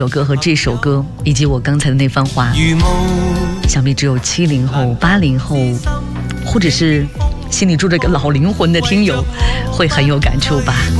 首歌和这首歌以及我刚才的那番话，想必只有70后、80后，或者是心里住着个老灵魂的听友会很有感触吧。